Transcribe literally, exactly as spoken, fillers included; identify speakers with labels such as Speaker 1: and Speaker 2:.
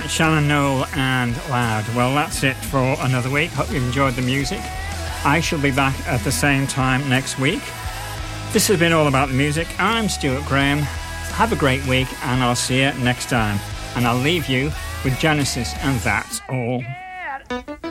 Speaker 1: Shannon Noll and Loud. Well, that's it for another week. Hope you've enjoyed the music. I shall be back at the same time next week. This has been All About the Music. I'm Stuart Graham. Have a great week, and I'll see you next time. And I'll leave you with Genesis, and that's all.